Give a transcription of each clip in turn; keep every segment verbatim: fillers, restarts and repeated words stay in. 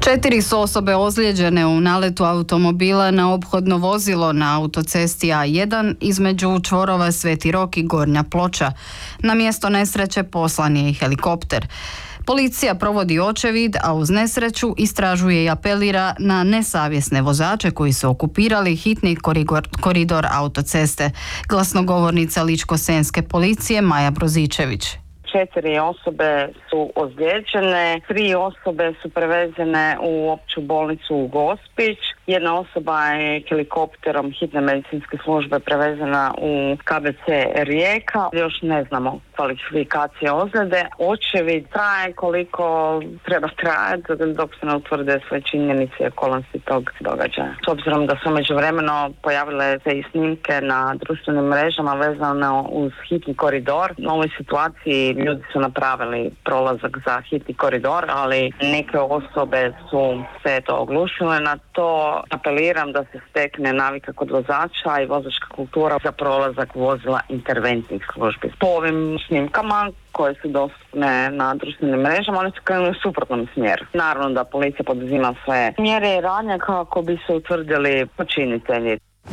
Četiri su osobe ozlijeđene u naletu automobila na ophodno vozilo na autocesti A jedan između čvorova Sveti Rok i Gornja Ploča. Na mjesto nesreće poslan je i helikopter. Policija provodi očevid, a uz nesreću istražuje i apelira na nesavjesne vozače koji su okupirali hitni koridor, koridor autoceste. Glasnogovornica Ličko-senjske policije Maja Brozičević. Četiri osobe su ozlijeđene, tri osobe su prevezene u opću bolnicu u Gospić, jedna osoba je helikopterom hitne medicinske službe prevezena u K B C Rijeka. Još ne znamo kvalifikacije ozljede. Očevid traje koliko treba trajati dok se ne utvrde sve činjenice i okolnosti tog događaja. S obzirom da su međuvremeno pojavile se i snimke na društvenim mrežama vezano uz hitni koridor, u ovoj situaciji ljudi su napravili prolazak za hitni koridor, ali neke osobe su se to oglušile na to. Apeliram da se stekne navika kod vozača i vozačka kultura za prolazak vozila interventnih službi. Po ovim snimkama koje su dostupne na društvenim mrežama, oni su krenuli u suprotnom smjeru. Naravno da policija poduzima sve mjere i radnje kako bi se utvrdili počinitelji.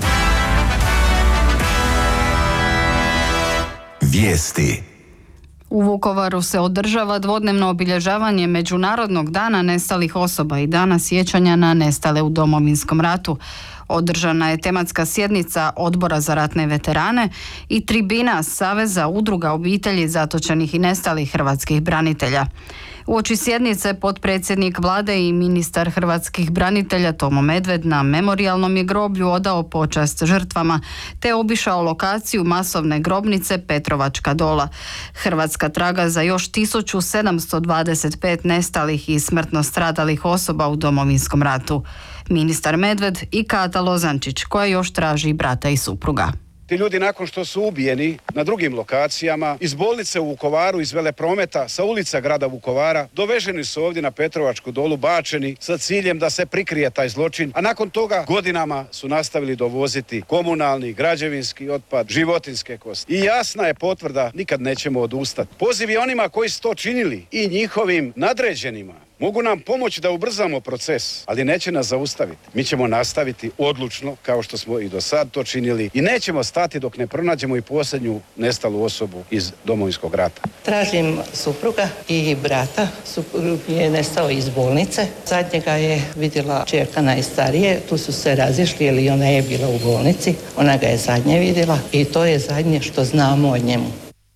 Vijesti. U Vukovaru se održava dvodnevno obilježavanje Međunarodnog dana nestalih osoba i dana sjećanja na nestale u Domovinskom ratu. Održana je tematska sjednica Odbora za ratne veterane i tribina Saveza udruga obitelji zatočenih i nestalih hrvatskih branitelja. Uoči sjednice potpredsjednik vlade i ministar hrvatskih branitelja Tomo Medved na memorijalnom je groblju odao počast žrtvama te obišao lokaciju masovne grobnice Petrovačka Dola. Hrvatska traga za još tisuću sedamsto dvadeset pet nestalih i smrtno stradalih osoba u Domovinskom ratu. Ministar Medved i Kata Lozančić, koja još traži brata i supruga. Ti ljudi nakon što su ubijeni na drugim lokacijama, iz bolnice u Vukovaru, iz Veleprometa, sa ulica grada Vukovara, doveženi su ovdje na Petrovačku Dolu, bačeni sa ciljem da se prikrije taj zločin, a nakon toga godinama su nastavili dovoziti komunalni, građevinski otpad, životinjske kosti. I jasna je potvrda, nikad nećemo odustati. Poziv je onima koji su to činili i njihovim nadređenima. Mogu nam pomoći da ubrzamo proces, ali neće nas zaustaviti. Mi ćemo nastaviti odlučno, kao što smo i do sad to činili, i nećemo stati dok ne pronađemo i posljednju nestalu osobu iz Domovinskog rata. Tražim supruga i brata. Suprug je nestao iz bolnice. Zadnjega je vidjela čerka najstarije. Tu su se razišli, jer ona je bila u bolnici. Ona ga je zadnje vidjela i to je zadnje što znamo o njemu.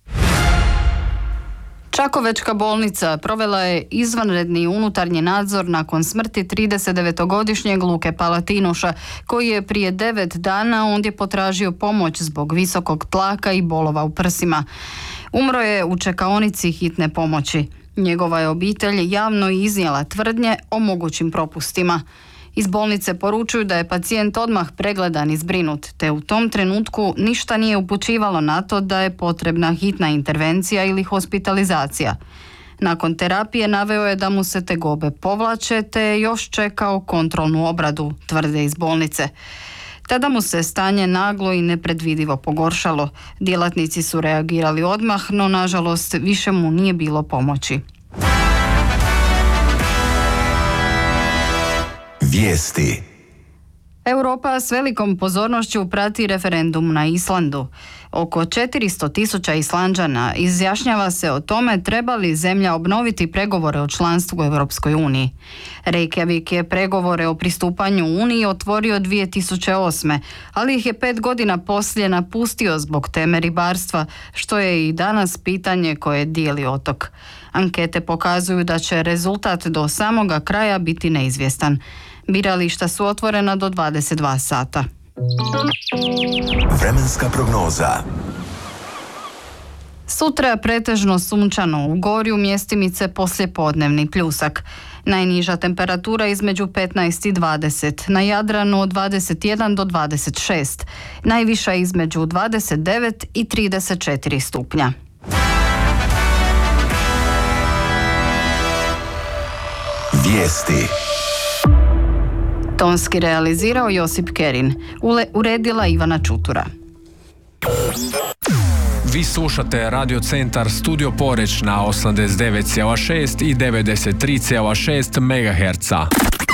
Čakovečka bolnica provela je izvanredni unutarnji nadzor nakon smrti tridesetdevetogodišnjeg Luke Palatinoša, koji je prije devet dana ondje potražio pomoć zbog visokog tlaka i bolova u prsima. Umro je u čekaonici hitne pomoći. Njegova je obitelj javno iznijela tvrdnje o mogućim propustima. Iz bolnice poručuju da je pacijent odmah pregledan i zbrinut, te u tom trenutku ništa nije upućivalo na to da je potrebna hitna intervencija ili hospitalizacija. Nakon terapije naveo je da mu se tegobe povlače, te je još čekao kontrolnu obradu, tvrde iz bolnice. Tada mu se stanje naglo i nepredvidivo pogoršalo. Djelatnici su reagirali odmah, no nažalost više mu nije bilo pomoći. Vijesti. Europa s velikom pozornošću prati referendum na Islandu. Oko četiristo tisuća Islanđana izjašnjava se o tome treba li zemlja obnoviti pregovore o članstvu u Europskoj uniji. Reykjavik je pregovore o pristupanju Uniji otvorio dvije tisuće osme, ali ih je pet godina poslije napustio zbog teme ribarstva, što je i danas pitanje koje dijeli otok. Ankete pokazuju da će rezultat do samoga kraja biti neizvjestan. Birališta su otvorena do dvadeset dva sata. Vremenska prognoza. Sutra pretežno sunčano, u Gorju mjestimice poslijepodnevni pljusak. Najniža temperatura između petnaest i dvadeset, na Jadranu od dvadeset jedan do dvadeset šest, najviša između dvadeset devet i trideset četiri stupnja. Vijesti. Tonski realizirao Josip Kerin, uredila Ivana Čutura. Vi slušate Radio Centar Studio Poreč na osamdeset devet zarez šest i devedeset tri zarez šest megaherca.